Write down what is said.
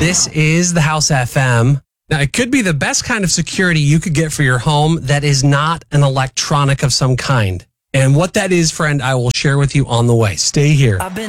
This is the House FM. Now, it could be the best kind of security you could get for your home that is not an electronic of some kind. And what that is, friend, I will share with you on the way. Stay here. I've been